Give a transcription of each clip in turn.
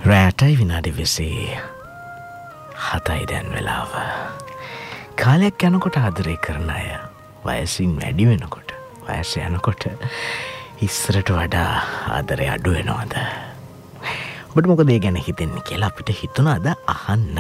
රෑටයි විනාඩි 27යි දැන් වෙලාව. කාලයක් යනකොට ආදරේ කරන අය වයසින් වැඩි වෙනකොට වයස යනකොට ඉස්සරට වඩා ආදරේ අඩු වෙනවද? ඔබට මොකද ඒ ගැන හිතෙන්නේ කියලා අපිට හිතුණාද අහන්න.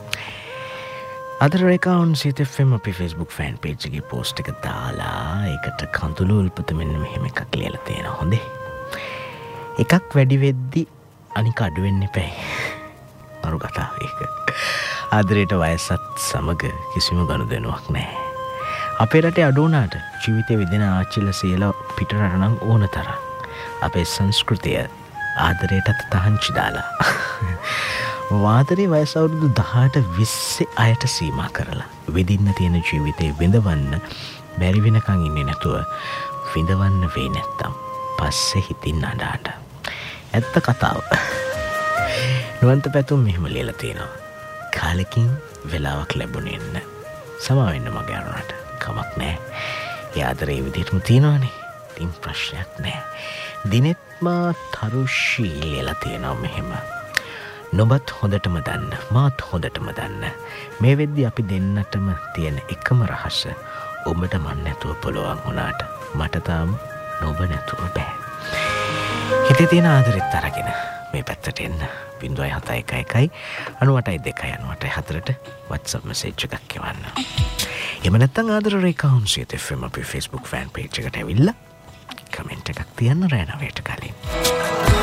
අද රේකාවන් සිත FM අපේ Facebook fan page එකේ post එක දාලා ඒකට කඳුළු උල්පත මෙන්න මෙහෙම එකක් ලියලා තියෙනවා. හොඳේ. එකක් වැඩි වෙද්දි අනික අඩු වෙන්න එපා. අරු කතාව ඒක. ආදරයට වයසත් සමග කිසිම ගනුදෙනුවක් නැහැ. අපේ රටේ අඩු වුණාට ජීවිතේ විදින ආච්චිලා සියලා පිටරට නම් ඕන තරම්. අපේ සංස්කෘතිය ආදරයටත් තහංචි දාලා. වාදරේ වයස අවුරුදු 18 20 අයට සීමා කරලා විඳින්න තියෙන ජීවිතේ විඳවන්න බැරි වෙනකන් ඉන්නේ නැතුව විඳවන්න වෙයි නැත්තම් පස්සේ හිතින් අඬාට. ඇත්ත කතාව. නුවන්ත පැතුම් මෙහෙම ලියලා තියෙනවා. කාලෙකින් වෙලාවක් ලැබුණේ නැ. සමා වෙන්න මගේ අරුණට කමක් නැහැ. ඒ ආදරේ විදිහටම තියෙනවනේ. ඉතින් ප්‍රශ්නයක් නැහැ. දිනෙත්ම තරුෂී ලියලා තියෙනවා මෙහෙම. නොබත් හොඳටම දන්න මාත් හොඳටම දන්න මේ වෙද්දි අපි දෙන්නටම තියෙන එකම රහස ඔබට මන් නැතුව පුළුවන් වුණාට මට තාම නොබ නැතුව බෑ. හිතේ තියෙන ආදරෙත් අරගෙන මේ පැත්තට එන්න 071 98 2 98 4ට WhatsApp message එකක් එවන්න. එහෙම නැත්නම් ආදර රේඛාවන් සිත FM අපේ Facebook fan page එකට ඇවිල්ලා කමෙන්ට් එකක් තියන්න රැ 9ට කලින්.